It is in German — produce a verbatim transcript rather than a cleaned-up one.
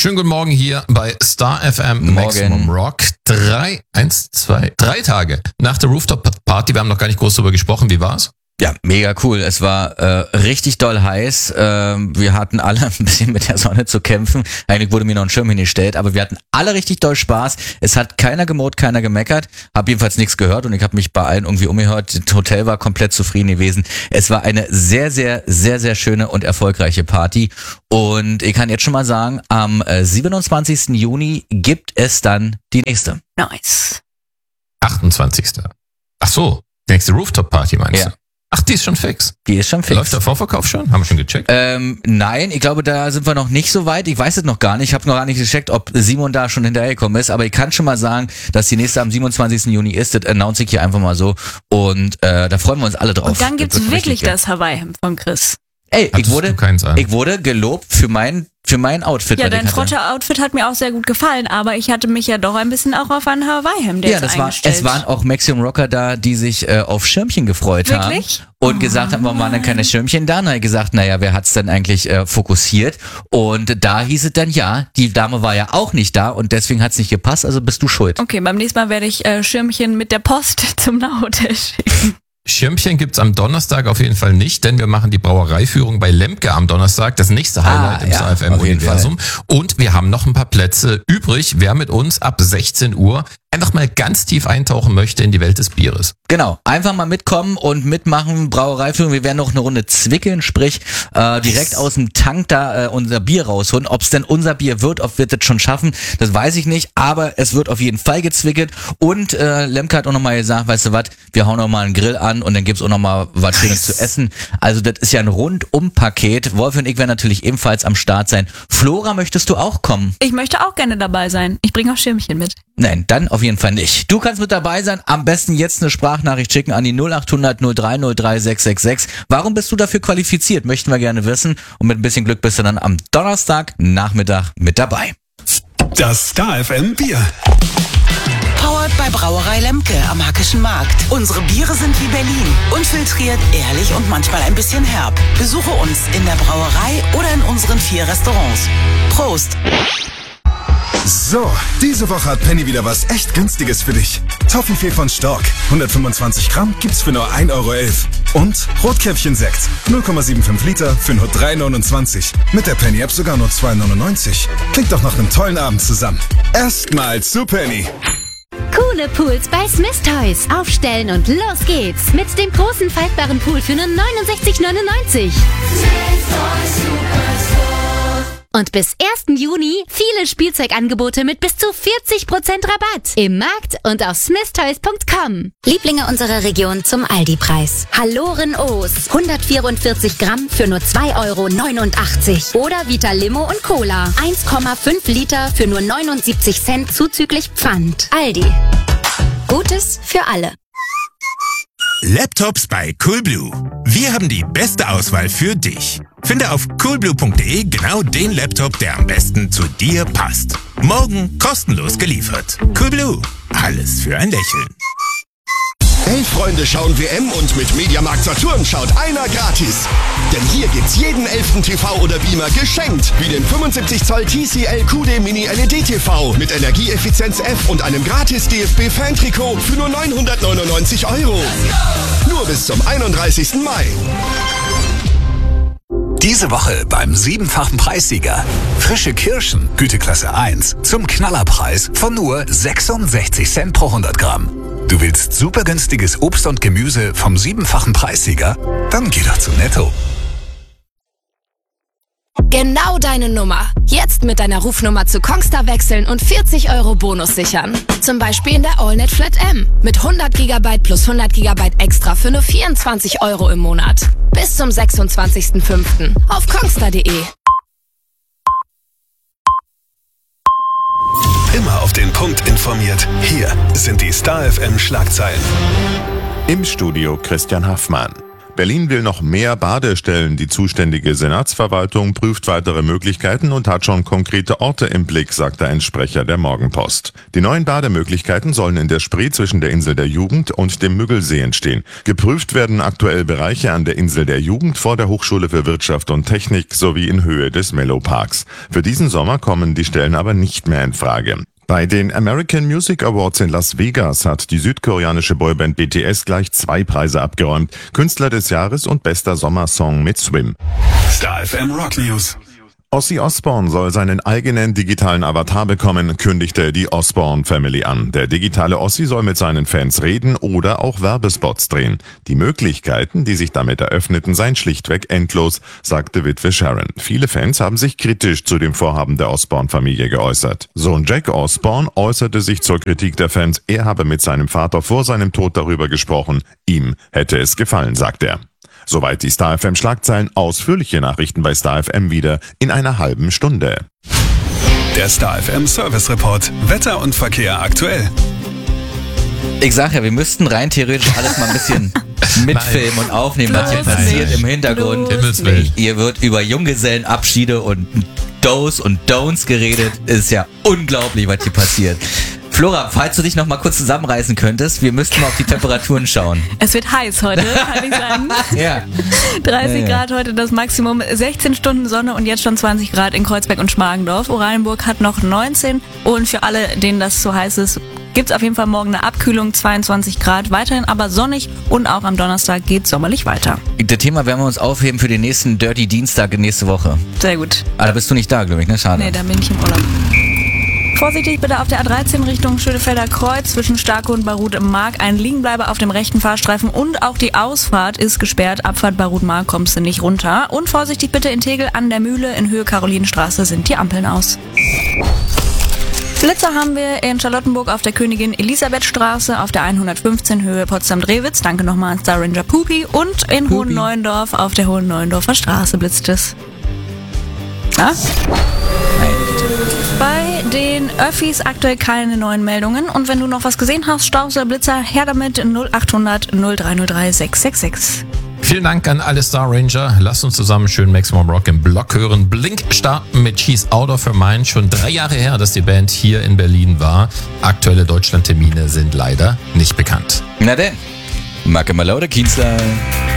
Schönen guten Morgen hier bei Star F M Morgen. Maximum Rock. Drei, eins, zwei, drei Tage nach der Rooftop Party. Wir haben noch gar nicht groß darüber gesprochen. Wie war's? Ja, mega cool. Es war äh, richtig doll heiß. Äh, wir hatten alle ein bisschen mit der Sonne zu kämpfen. Eigentlich wurde mir noch ein Schirm hingestellt, aber wir hatten alle richtig doll Spaß. Es hat keiner gemurrt, keiner gemeckert. Hab jedenfalls nichts gehört und ich habe mich bei allen irgendwie umgehört. Das Hotel war komplett zufrieden gewesen. Es war eine sehr, sehr, sehr, sehr schöne und erfolgreiche Party. Und ich kann jetzt schon mal sagen, am äh, siebenundzwanzigsten Juni gibt es dann die nächste. Nice. achtundzwanzigsten Ach so, die nächste Rooftop Party meinst Ja. du? Ach, die ist schon fix. Die ist schon fix. Läuft der Vorverkauf schon? Haben wir schon gecheckt? Ähm, nein, ich glaube, da sind wir noch nicht so weit. Ich weiß es noch gar nicht. Ich habe noch gar nicht gecheckt, ob Simon da schon hinterhergekommen ist. Aber ich kann schon mal sagen, dass die nächste am siebenundzwanzigsten Juni ist. Das announce ich hier einfach mal so. Und äh, da freuen wir uns alle drauf. Und dann Das gibt's wird wirklich richtig geil. das Hawaii-Hemd von Chris. Ey, ich Hattest wurde, du keins an? ich wurde gelobt für mein, für mein Outfit. Ja, was ich dein hatte. Frotter-Outfit hat mir auch sehr gut gefallen, aber ich hatte mich ja doch ein bisschen auch auf ein Hawaii-Hemd Ja, jetzt das war, eingestellt. es waren auch Maximum Rocker da, die sich äh, auf Schirmchen gefreut Wirklich? haben. Und gesagt haben, warum waren denn keine Schirmchen da? Und dann gesagt, naja, wer hat's denn eigentlich äh, fokussiert? Und da hieß es dann, ja, die Dame war ja auch nicht da und deswegen hat's nicht gepasst, also bist du schuld. Okay, beim nächsten Mal werde ich äh, Schirmchen mit der Post zum Nahhotel schicken. Schirmchen gibt's am Donnerstag auf jeden Fall nicht, denn wir machen die Brauereiführung bei Lemke am Donnerstag, das nächste Highlight Ah, im ja, Star F M auf jeden Universum. Und wir haben noch ein paar Plätze übrig. Wer mit uns ab sechzehn Uhr einfach mal ganz tief eintauchen möchte in die Welt des Bieres. Genau, einfach mal mitkommen und mitmachen, Brauereiführung. Wir werden noch eine Runde zwickeln, sprich äh, direkt aus dem Tank da äh, unser Bier rausholen. Ob es denn unser Bier wird, ob wir das schon schaffen, das weiß ich nicht, aber es wird auf jeden Fall gezwickelt. Und äh, Lemke hat auch nochmal gesagt, weißt du was, wir hauen nochmal einen Grill an und dann gibt's auch nochmal was Schönes zu essen. Also das ist ja ein Rundum-Paket. Wolf und ich werden natürlich ebenfalls am Start sein. Flora, möchtest du auch kommen? Ich möchte auch gerne dabei sein. Ich bringe auch Schirmchen mit. Nein, dann auf jeden Fall nicht. Du kannst mit dabei sein. Am besten jetzt eine Sprachnachricht schicken an die null acht hundert null drei null drei sechs sechs sechs. Warum bist du dafür qualifiziert? Möchten wir gerne wissen. Und mit ein bisschen Glück bist du dann am Donnerstag Nachmittag mit dabei. Das Star F M Bier. Powered bei Brauerei Lemke am Hackischen Markt. Unsere Biere sind wie Berlin. Unfiltriert, ehrlich und manchmal ein bisschen herb. Besuche uns in der Brauerei oder in unseren vier Restaurants. Prost! So, diese Woche hat Penny wieder was echt Günstiges für dich. Toffifee von Stork. hundertfünfundzwanzig Gramm gibt's für nur ein Euro elf. Und Rotkäppchen-Sekt. null Komma fünfundsiebzig Liter für nur drei neunundzwanzig. Mit der Penny-App sogar nur zwei neunundneunzig. Klingt doch nach einem tollen Abend zusammen. Erstmal zu Penny. Coole Pools bei Smith Toys. Aufstellen und los geht's. Mit dem großen faltbaren Pool für nur neunundsechzig neunundneunzig. Und bis ersten Juni viele Spielzeugangebote mit bis zu vierzig Prozent Rabatt. Im Markt und auf smith toys punkt com. Lieblinge unserer Region zum Aldi-Preis. Halloren O's. hundertvierundvierzig Gramm für nur zwei Euro neunundachtzig. Oder Vita Limo und Cola. eins Komma fünf Liter für nur neunundsiebzig Cent zuzüglich Pfand. Aldi. Gutes für alle. Laptops bei Coolblue. Wir haben die beste Auswahl für dich. Finde auf coolblue punkt de genau den Laptop, der am besten zu dir passt. Morgen kostenlos geliefert. Coolblue. Alles für ein Lächeln. Elf Freunde schauen W M und mit Mediamarkt Saturn schaut einer gratis. Denn hier gibt's jeden elften T V oder Beamer geschenkt. Wie den fünfundsiebzig Zoll T C L Q D Mini L E D T V mit Energieeffizienz F und einem gratis D F B-Fan-Trikot für nur neunhundertneunundneunzig Euro. Nur bis zum einunddreißigsten Mai. Diese Woche beim siebenfachen Preissieger. Frische Kirschen, Güteklasse eins, zum Knallerpreis von nur sechsundsechzig Cent pro hundert Gramm. Du willst super günstiges Obst und Gemüse vom siebenfachen Preissieger? Dann geh doch zu Netto. Genau deine Nummer. Jetzt mit deiner Rufnummer zu Kongstar wechseln und vierzig Euro Bonus sichern. Zum Beispiel in der AllNet Flat M. Mit hundert Gigabyte plus hundert Gigabyte extra für nur vierundzwanzig Euro im Monat. Bis zum sechsundzwanzigsten fünften auf kongstar punkt de. Immer auf den Punkt informiert. Hier sind die Star F M Schlagzeilen. Im Studio Christian Haffmann. Berlin will noch mehr Badestellen. Die zuständige Senatsverwaltung prüft weitere Möglichkeiten und hat schon konkrete Orte im Blick, sagte ein Sprecher der Morgenpost. Die neuen Bademöglichkeiten sollen in der Spree zwischen der Insel der Jugend und dem Müggelsee entstehen. Geprüft werden aktuell Bereiche an der Insel der Jugend, vor der Hochschule für Wirtschaft und Technik sowie in Höhe des Mellow Parks. Für diesen Sommer kommen die Stellen aber nicht mehr in Frage. Bei den American Music Awards in Las Vegas hat die südkoreanische Boyband B T S gleich zwei Preise abgeräumt. Künstler des Jahres und bester Sommersong mit Swim. Star F M Rock News. Ozzy Osbourne soll seinen eigenen digitalen Avatar bekommen, kündigte die Osbourne Family an. Der digitale Ozzy soll mit seinen Fans reden oder auch Werbespots drehen. Die Möglichkeiten, die sich damit eröffneten, seien schlichtweg endlos, sagte Witwe Sharon. Viele Fans haben sich kritisch zu dem Vorhaben der Osbourne-Familie geäußert. Sohn Jack Osbourne äußerte sich zur Kritik der Fans, er habe mit seinem Vater vor seinem Tod darüber gesprochen. Ihm hätte es gefallen, sagt er. Soweit die Star F M Schlagzeilen. Ausführliche Nachrichten bei Star F M wieder in einer halben Stunde. Der Star F M Service Report. Wetter und Verkehr aktuell. Ich sag ja, wir müssten rein theoretisch alles mal ein bisschen mitfilmen und aufnehmen, was hier passiert im Hintergrund. Hier wird über Junggesellenabschiede und Do's und Don'ts geredet. Ist ja unglaublich, was hier passiert. Flora, falls du dich noch mal kurz zusammenreißen könntest, wir müssten mal auf die Temperaturen schauen. Es wird heiß heute, kann ich sagen. Ja. dreißig ja, ja. Grad heute das Maximum, sechzehn Stunden Sonne und jetzt schon zwanzig Grad in Kreuzberg und Schmargendorf. Oranienburg hat noch neunzehn und für alle, denen das zu heiß ist, gibt's auf jeden Fall morgen eine Abkühlung, zweiundzwanzig Grad, weiterhin aber sonnig und auch am Donnerstag geht's sommerlich weiter. Das Thema werden wir uns aufheben für den nächsten Dirty Dienstag nächste Woche. Sehr gut. Aber da bist du nicht da, glaube ich, ne? Schade. Nee, da bin ich im Urlaub. Vorsichtig bitte auf der A dreizehn Richtung Schönefelder Kreuz zwischen Starke und Barut im Mark. Ein Liegenbleiber auf dem rechten Fahrstreifen und auch die Ausfahrt ist gesperrt. Abfahrt Barut-Mark kommst du nicht runter. Und vorsichtig bitte in Tegel an der Mühle in Höhe Karolinenstraße sind die Ampeln aus. Blitzer haben wir in Charlottenburg auf der Königin Elisabeth Straße, auf der hundertfünfzehn Höhe Potsdam-Drewitz. Danke nochmal an Star Ranger Pupi. Und in Pupi. Hohenneuendorf auf der Hohenneuendorfer Straße blitzt es. Na? Bei den Öffis aktuell keine neuen Meldungen. Und wenn du noch was gesehen hast, Staus oder Blitzer, her damit null achthundert null drei null drei sechs sechs sechs. Vielen Dank an alle Star Ranger. Lasst uns zusammen schön Maximum Rock im Block hören. Blink starten mit She's Out of Her Mind. Schon drei Jahre her, dass die Band hier in Berlin war. Aktuelle Deutschlandtermine sind leider nicht bekannt. Na denn, Macke Malaude Kienzler.